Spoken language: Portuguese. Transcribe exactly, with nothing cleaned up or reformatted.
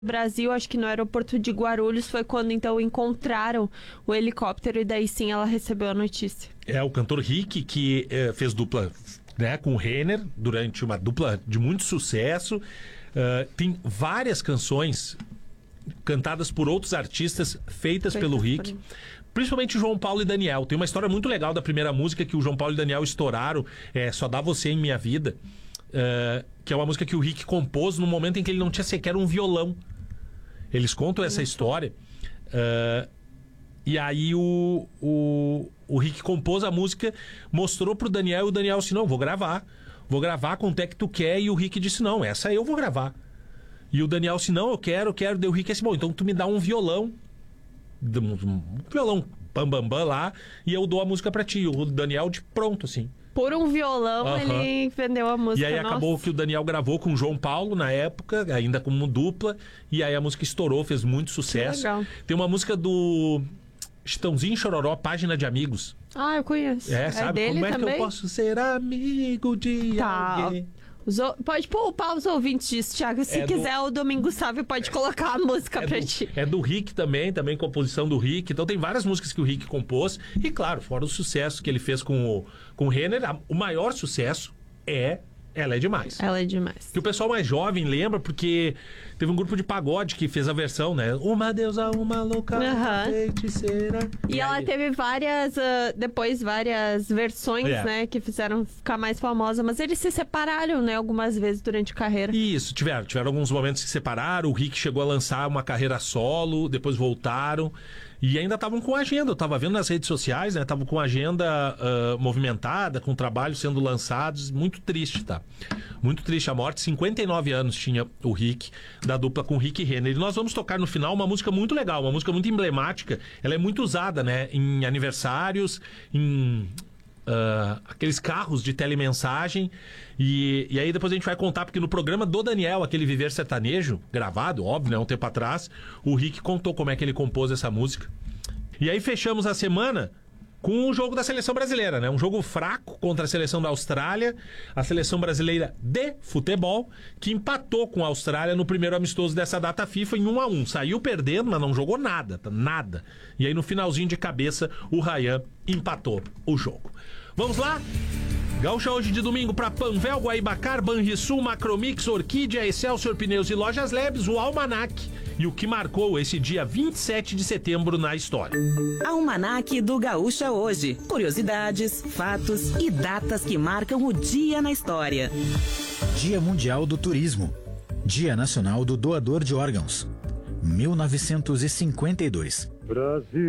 Brasil, acho que no aeroporto de Guarulhos, foi quando então encontraram o helicóptero e daí sim ela recebeu a notícia. É o cantor Rick, que é, fez dupla, né, com o Renner, durante uma dupla de muito sucesso. Uh, tem várias canções cantadas por outros artistas, feitas Feitas pelo por Rick, ele. principalmente João Paulo e Daniel. Tem uma história muito legal da primeira música que o João Paulo e Daniel estouraram, é Só Dá Você em Minha Vida, uh, que é uma música que o Rick compôs no momento em que ele não tinha sequer um violão. Eles contam essa história, uh, e aí o, o, o Rick compôs a música, mostrou pro Daniel, e o Daniel disse, não, vou gravar, vou gravar quanto é que tu quer, e o Rick disse, não, essa eu vou gravar. E o Daniel disse, não, eu quero, eu quero, daí o Rick disse, bom, então tu me dá um violão, um violão bam, bam, bam lá, e eu dou a música pra ti. O Daniel de pronto, assim. Por um violão, Uhum. ele vendeu a música. E aí Nossa. acabou que o Daniel gravou com o João Paulo na época, ainda como dupla, e aí a música estourou, fez muito sucesso. legal. Tem uma música do Chitãozinho Chororó, Página de Amigos. Ah, eu conheço. É, sabe? dele Como é também? que eu posso ser amigo de Tá. alguém? Os o- Pode poupar os ouvintes disso, Thiago. Se É do- quiser, o Domingo Sávio pode colocar a música É pra do, ti. é do Rick também, também composição do Rick. Então tem várias músicas que o Rick compôs. E claro, fora o sucesso que ele fez com o, com o Renner, a- o maior sucesso é Ela é Demais. Ela é demais. Que o pessoal mais jovem lembra, porque teve um grupo de pagode que fez a versão, né? Uma deusa, uma louca, uma Aham. feiticeira. E, ela aí- teve várias, ah, depois várias versões, É. né, que fizeram ficar mais famosa, mas eles se separaram, né, algumas vezes durante a carreira. Isso, tiveram. Tiveram alguns momentos que se separaram. O Rick chegou a lançar uma carreira solo, depois voltaram. E ainda estavam com agenda. Eu tava vendo nas redes sociais, né? Estavam com agenda ah, movimentada, com trabalhos sendo lançados. Muito triste, tá? Muito triste a morte. cinquenta e nove anos tinha o Rick, da dupla com Rick Renner. E nós vamos tocar no final uma música muito legal, uma música muito emblemática. Ela é muito usada, né? Em aniversários, em... Uh, aqueles carros de telemensagem e, e aí depois a gente vai contar, porque no programa do Daniel, aquele Viver Sertanejo, gravado, óbvio, né, um tempo atrás, o Rick contou como é que ele compôs essa música. E aí fechamos a semana com o jogo da seleção brasileira, né? Um jogo fraco contra a seleção da Austrália, a seleção brasileira de futebol, que empatou com a Austrália no primeiro amistoso dessa data FIFA em um a um. Saiu perdendo, mas não jogou nada, tá? Nada. E aí no finalzinho de cabeça, o Ryan empatou o jogo. Vamos lá? Gaúcha hoje de domingo para Panvel, Guaibacar, Banrisul, Macromix, Orquídea, Excelsior Pneus e Lojas Lebes, o Almanac e o que marcou esse dia vinte e sete de setembro na história. Almanac do Gaúcha hoje. Curiosidades, fatos e datas que marcam o dia na história. Dia Mundial do Turismo. Dia Nacional do Doador de Órgãos. mil novecentos e cinquenta e dois. Brasil.